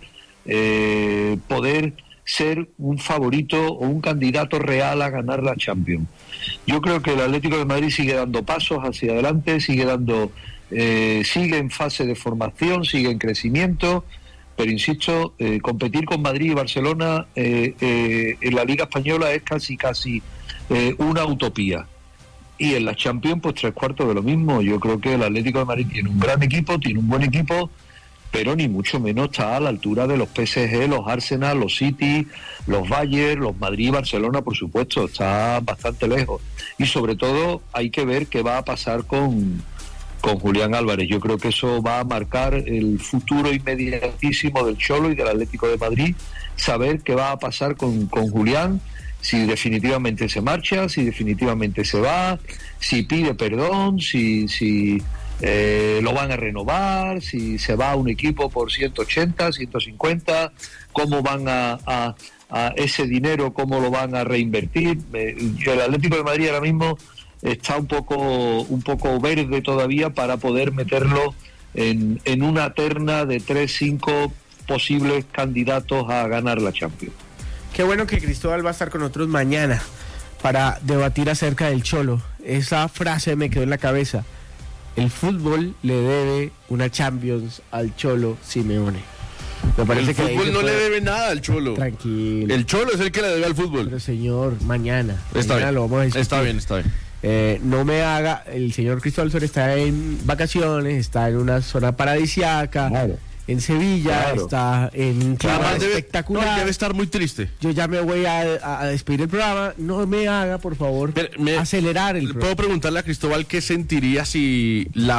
eh, poder ser un favorito o un candidato real a ganar la Champions. Yo creo que el Atlético de Madrid sigue dando pasos hacia adelante, sigue dando, eh, sigue en fase de formación, sigue en crecimiento, pero insisto, eh, competir con Madrid y Barcelona eh, eh, en la Liga Española es casi casi eh, una utopía. Y en la Champions, pues tres cuartos de lo mismo. Yo creo que el Atlético de Madrid tiene un gran equipo, tiene un buen equipo, pero ni mucho menos está a la altura de los P S G, los Arsenal, los City, los Bayern, los Madrid y Barcelona, por supuesto. Está bastante lejos. Y sobre todo hay que ver qué va a pasar con, con Julián Álvarez. Yo creo que eso va a marcar el futuro inmediatísimo del Cholo y del Atlético de Madrid. Saber qué va a pasar con, con Julián, si definitivamente se marcha, si definitivamente se va, si pide perdón, si, si eh, lo van a renovar, si se va a un equipo por ciento ochenta, ciento cincuenta, cómo van a, a, a ese dinero, cómo lo van a reinvertir. El Atlético de Madrid ahora mismo está un poco, un poco verde todavía para poder meterlo en, en una terna de tres, cinco posibles candidatos a ganar la Champions. Qué bueno que Cristóbal va a estar con nosotros mañana para debatir acerca del Cholo. Esa frase me quedó en la cabeza. El fútbol le debe una Champions al Cholo Simeone. Me parece el que fútbol no le debe nada al Cholo. Tranquilo. El Cholo es el que le debe al fútbol. Pero señor, mañana. Está mañana bien. Lo vamos a discutir. Está bien, está bien. Eh, no me haga, el señor Cristóbal Soria está en vacaciones, está en una zona paradisiaca. Claro. En Sevilla, claro. Está en un clima espectacular. Debe, debe estar muy triste. Yo ya me voy a, a despedir el programa. No me haga, por favor, Pero me, acelerar el ¿Puedo programa. preguntarle a Cristóbal qué sentiría si la,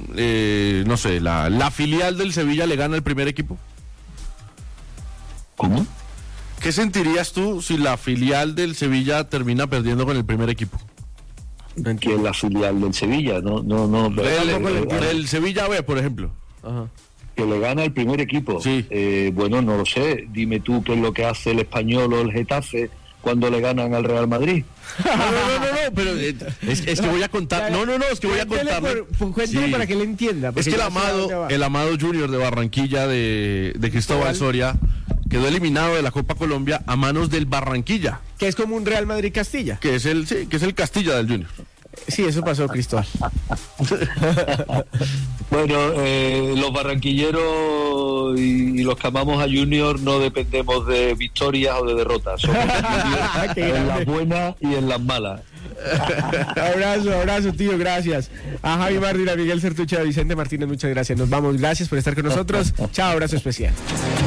eh, no sé, la, la filial del Sevilla le gana al primer equipo? ¿Cómo? ¿Qué sentirías tú si la filial del Sevilla termina perdiendo con el primer equipo? Que la filial del Sevilla, no, no, no. Del, del Sevilla B, por ejemplo. Ajá. Que le gana el primer equipo. Sí. Eh, bueno, no lo sé. Dime tú qué es lo que hace el Español o el Getafe cuando le ganan al Real Madrid. No, no, no, no, no pero eh, es, es que voy a contar. No, no, no, es que voy a contarle. Cuéntele sí. Para que le entienda. Es que el amado, el amado Junior de Barranquilla de, de Cristóbal Soria quedó eliminado de la Copa Colombia a manos del Barranquilla. Que es como un Real Madrid Castilla. Que es el, sí, que es el Castilla del Junior. Sí, eso pasó, Cristóbal. Bueno, eh, los barranquilleros y, y los que amamos a Junior no dependemos de victorias o de derrotas. Somos en las buenas y en las malas. Abrazo, abrazo, tío, gracias. A Javi Martín, a Miguel Certuche, a Vicente Martínez, muchas gracias. Nos vamos, gracias por estar con nosotros. Chao, abrazo especial.